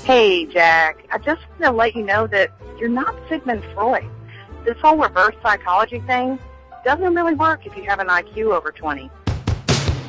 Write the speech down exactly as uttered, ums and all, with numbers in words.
Hey, Jack. I just want to let you know that you're not Sigmund Freud. This whole reverse psychology thing doesn't really work if you have an I Q over twenty.